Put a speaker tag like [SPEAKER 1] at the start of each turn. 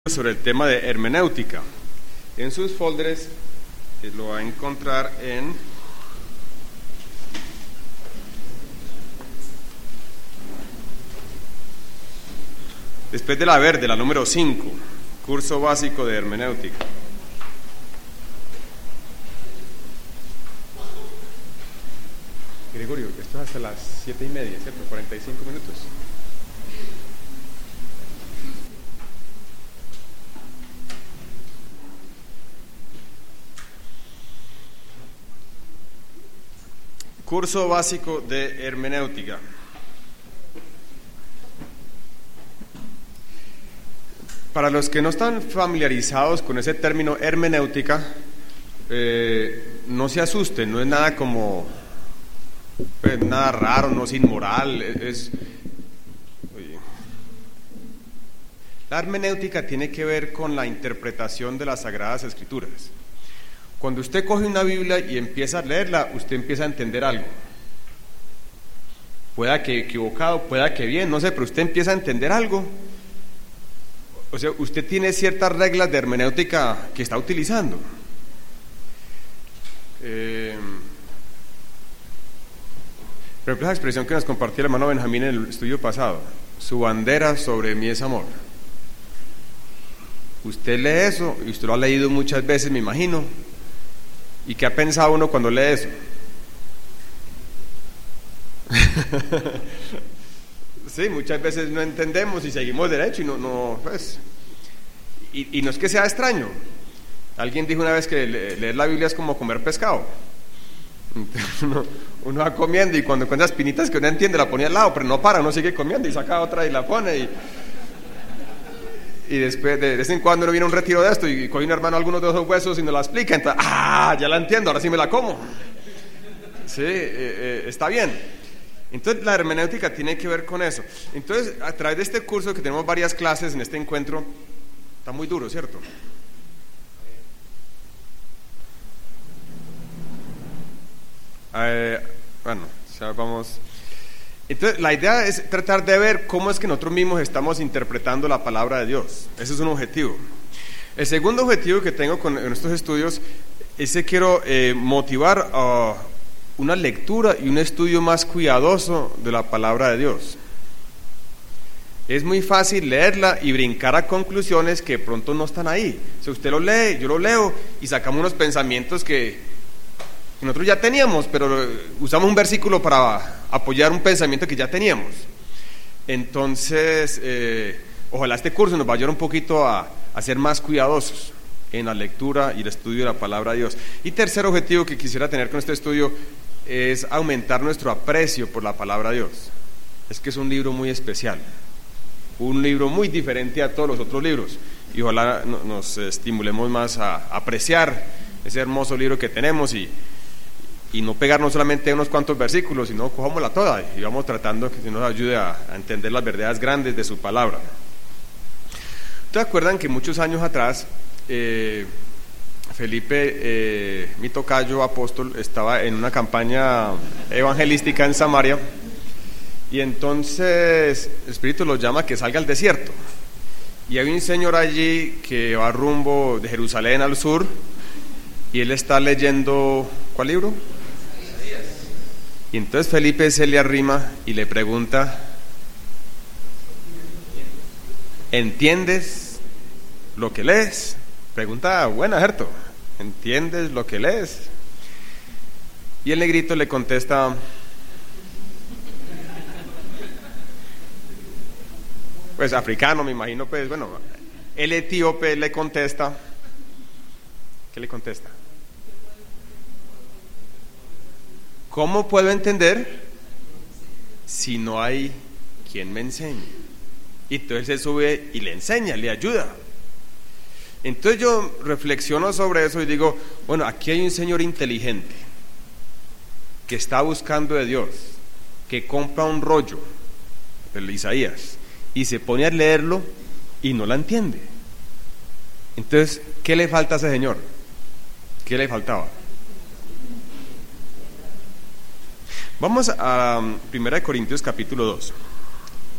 [SPEAKER 1] Sobre el tema de hermenéutica. En sus folders lo va a encontrar en después de la verde, la número 5, curso básico de hermenéutica. Gregorio, esto es hasta las 7:30, ¿cierto? 45 minutos. Curso básico de hermenéutica. Para los que no están familiarizados con ese término hermenéutica, no se asusten, no es nada como nada raro, no es inmoral, la hermenéutica tiene que ver con la interpretación de las Sagradas Escrituras. Cuando usted coge una Biblia y empieza a leerla, usted empieza a entender algo. Pueda que equivocado, pueda que bien, no sé, pero usted empieza a entender algo. O sea, usted tiene ciertas reglas de hermenéutica que está utilizando. Por ejemplo, esa expresión que nos compartió el hermano Benjamín en el estudio pasado: su bandera sobre mí es amor. Usted lee eso, y usted lo ha leído muchas veces, me imagino. ¿Y qué ha pensado uno cuando lee eso? Sí, muchas veces no entendemos y seguimos derecho y no y no es que sea extraño. Alguien dijo una vez que leer la Biblia es como comer pescado. Uno va comiendo y cuando encuentra espinitas que uno entiende la pone al lado, pero no para, uno sigue comiendo y saca otra y la pone y después de vez en cuando uno viene a un retiro de esto y coge un hermano algunos de esos huesos y nos la explica, entonces, ya la entiendo, ahora sí me la como. Sí, está bien. Entonces la hermenéutica tiene que ver con eso. Entonces, a través de este curso, que tenemos varias clases en este encuentro, está muy duro, ¿cierto? Bueno, ya vamos. Entonces, la idea es tratar de ver cómo es que nosotros mismos estamos interpretando la palabra de Dios. Ese es un objetivo. El segundo objetivo que tengo con estos estudios es que quiero motivar a una lectura y un estudio más cuidadoso de la palabra de Dios. Es muy fácil leerla y brincar a conclusiones que de pronto no están ahí. Si usted lo lee, yo lo leo y sacamos unos pensamientos que nosotros ya teníamos, pero usamos un versículo para apoyar un pensamiento que ya teníamos. Entonces, ojalá este curso nos va a ayudar un poquito a ser más cuidadosos en la lectura y el estudio de la palabra de Dios. Y tercer objetivo que quisiera tener con este estudio es aumentar nuestro aprecio por la palabra de Dios. Es que es un libro muy especial, un libro muy diferente a todos los otros libros, y ojalá nos estimulemos más a apreciar ese hermoso libro que tenemos y no pegarnos solamente a unos cuantos versículos, sino cojámosla toda y vamos tratando que nos ayude a entender las verdades grandes de su palabra. ¿Ustedes acuerdan que muchos años atrás Felipe, mi tocayo apóstol, estaba en una campaña evangelística en Samaria, y entonces el Espíritu lo llama a que salga al desierto, y hay un señor allí que va rumbo de Jerusalén al sur, y él está leyendo, ¿cuál libro? Y entonces Felipe se le arrima y le pregunta: ¿entiendes lo que lees? Pregunta buena, ¿cierto? ¿Entiendes lo que lees? Y el negrito le contesta, pues africano, me imagino, pues bueno, el etíope le contesta, ¿qué le contesta? ¿Cómo puedo entender si no hay quien me enseñe? Y entonces él sube y le enseña, le ayuda. Entonces yo reflexiono sobre eso y digo, bueno, aquí hay un señor inteligente que está buscando de Dios, que compra un rollo, el Isaías, y se pone a leerlo y no la entiende. Entonces, ¿qué le falta a ese señor? ¿Qué le faltaba? Vamos a 1 Corintios capítulo 2.